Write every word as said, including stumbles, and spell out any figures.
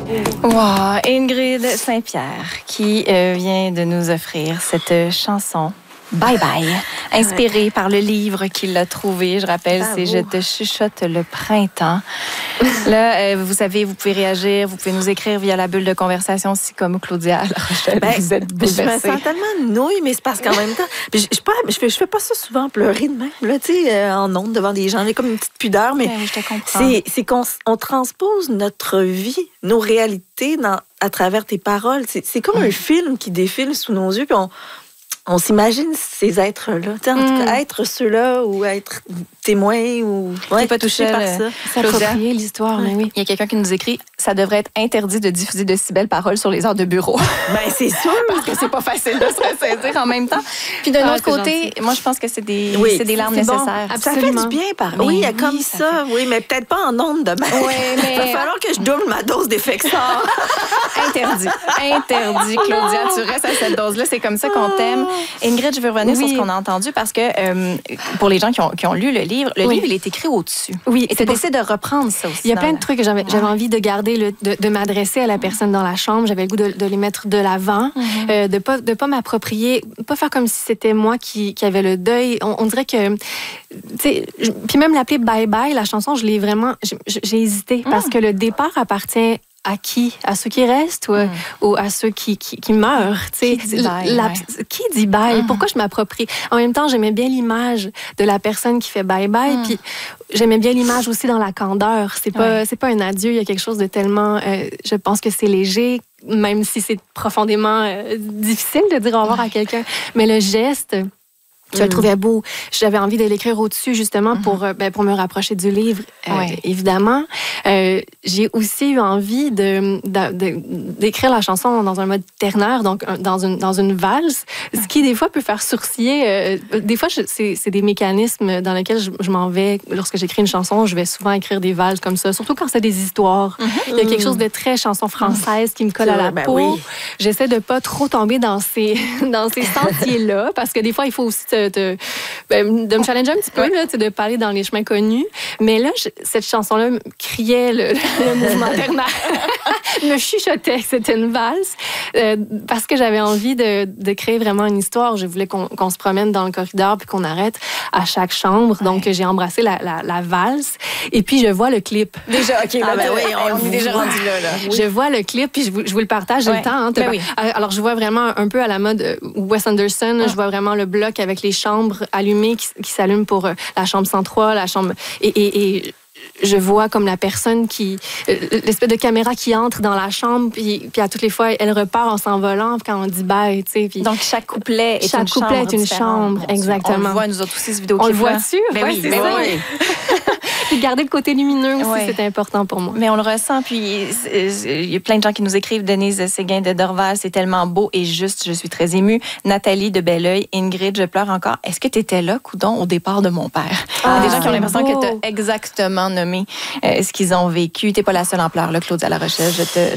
Wow, Ingrid Saint-Pierre qui euh, vient de nous offrir cette chanson Bye Bye, inspirée ouais. par le livre qu'il a trouvé. Je rappelle, Bravo. c'est Je te chuchote le printemps. Là, euh, vous savez, vous pouvez réagir, vous pouvez nous écrire via la bulle de conversation, si comme Claudia La Rochelle, ben, vous êtes bouleversée. Je me sens tellement nouille, mais c'est parce qu'en même temps, je, je, je, fais, je fais pas ça souvent pleurer de même, là, tu sais, euh, en ondes devant des gens. J'ai comme une petite pudeur, mais ben, je te comprends. C'est, c'est qu'on on transpose notre vie, nos réalités dans, à travers tes paroles. C'est, c'est comme mmh. un film qui défile sous nos yeux, puis on On s'imagine ces êtres-là. En mm. tout cas, être ceux-là ou être témoin ou ouais, pas touché par ça. S'approprier l'histoire, ouais. mais oui. Il y a quelqu'un qui nous écrit « Ça devrait être interdit de diffuser de si belles paroles sur les heures de bureau. » Ben c'est sûr! Parce que c'est pas facile de se ressaisir en même temps. Puis d'un ah, autre côté, gentil. moi, je pense que c'est des, oui, c'est des larmes c'est nécessaires. Bon. Ça fait du bien, par mais Oui, oui comme ça. ça. Fait... Oui, mais peut-être pas en ondes demain. Oui, mais... Il va falloir que je double ma dose d'Effexor. Interdit. Interdit, Claudia. Tu restes à cette dose-là. C'est comme ça qu'on t'aime. Ingrid, je veux revenir oui. sur ce qu'on a entendu parce que euh, pour les gens qui ont, qui ont lu le livre, le oui. livre, il est écrit au-dessus. Oui. Et tu as décidé de reprendre ça aussi. Il y a plein de trucs que j'avais, j'avais envie de garder, le, de, de m'adresser à la personne dans la chambre. J'avais le goût de, de les mettre de l'avant, mm-hmm. euh, de pas de pas m'approprier, pas faire comme si c'était moi qui, qui avait le deuil. On, on dirait que, tu sais, puis même l'appeler Bye Bye, la chanson, je l'ai vraiment, j'ai, j'ai hésité mm. parce que le départ appartient à qui? À ceux qui restent ou, mm. ou à ceux qui, qui, qui meurent? Qui dit bye? La, ouais. Qui dit bye? Mm. Pourquoi je m'approprie? En même temps, j'aimais bien l'image de la personne qui fait bye-bye. Mm. Puis j'aimais bien l'image aussi dans la candeur. C'est pas, ouais. c'est pas un adieu. Il y a quelque chose de tellement... Euh, je pense que c'est léger, même si c'est profondément euh, difficile de dire au revoir ouais. à quelqu'un. Mais le geste... Je mm. le trouvais beau. J'avais envie de l'écrire au-dessus, justement, mm-hmm. pour, ben, pour me rapprocher du livre, euh, oui. évidemment. Euh, j'ai aussi eu envie de, de, de, d'écrire la chanson dans un mode ternaire, donc dans une, dans une valse, ce qui, des fois, peut faire sourciller. Euh, des fois, je, c'est, c'est des mécanismes dans lesquels je, je m'en vais. Lorsque j'écris une chanson, je vais souvent écrire des valses comme ça, surtout quand c'est des histoires. Mm-hmm. Il y a quelque chose de très chanson française qui me colle c'est à la vrai, peau. Ben oui. J'essaie de pas trop tomber dans ces, dans ces sentiers-là, parce que des fois, il faut aussi... Te, De, ben, de me challenger un petit peu, là, de parler dans les chemins connus. Mais là, je, cette chanson-là criait le, le mouvement ternaire. me chuchotait que c'était une valse euh, parce que j'avais envie de, de créer vraiment une histoire. Je voulais qu'on, qu'on se promène dans le corridor puis qu'on arrête à chaque chambre. Ouais. Donc, j'ai embrassé la, la, la valse. Et puis, je vois le clip. Déjà, OK. Ah, ben oui, on, on est déjà rendu là. là. Oui. Je vois le clip puis je vous, je vous le partage. J'ai ouais. le temps. Hein, ben oui. Alors, je vois vraiment un peu à la mode Wes Anderson. Ah. Je vois vraiment le bloc avec les chambres allumées qui, qui s'allument pour euh, la chambre cent trois, la chambre... Et, et, et je vois comme la personne qui... Euh, l'espèce de caméra qui entre dans la chambre, puis, puis à toutes les fois, elle repart en s'envolant quand on dit bye, tu sais. Puis donc, chaque couplet est chaque une chambre Chaque couplet est une chambre, exactement. On le voit, nous autres aussi, ce vidéo On le voit dessus? Ben oui, c'est ben ça. Oui. Puis garder le côté lumineux aussi, ouais. c'est important pour moi. Mais on le ressent, puis il y a plein de gens qui nous écrivent. Denise Séguin de Dorval, c'est tellement beau et juste, je suis très émue. Nathalie de Belleuil, Ingrid, je pleure encore. Est-ce que tu étais là, coudon, au départ de mon père? Ah, des gens qui ont l'impression beau. que tu as exactement nommé euh, ce qu'ils ont vécu. Tu n'es pas la seule en pleurs, là, Claudia La Rochelle. Je te,